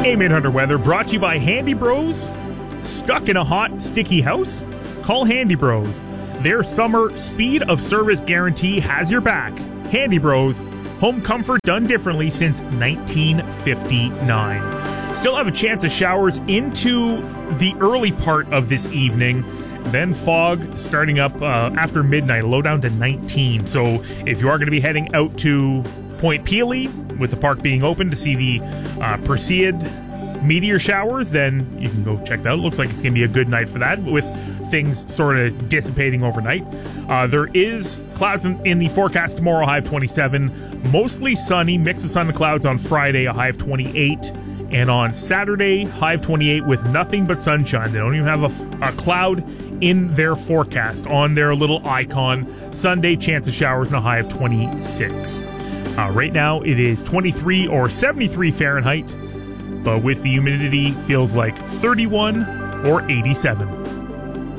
AM800 weather brought to you by Handy Bros. Stuck in a hot, sticky house? Call Handy Bros. Their summer speed of service guarantee has your back. Handy Bros. Home comfort done differently since 1959. Still have a chance of showers into the early part of this evening. Then fog starting up after midnight, low down to 19. So if you are going to be heading out to Point Pelee, with the park being open to see the Perseid meteor showers, then you can go check that out. Looks like it's going to be a good night for that, with things sort of dissipating overnight. There is clouds in the forecast tomorrow, high of 27. Mostly sunny, mix of sun and clouds on Friday, a high of 28. And on Saturday, high of 28 with nothing but sunshine. They don't even have a cloud in their forecast on their little icon. Sunday, chance of showers and a high of 26. Right now, it is 23 or 73 Fahrenheit, but with the humidity, feels like 31 or 87.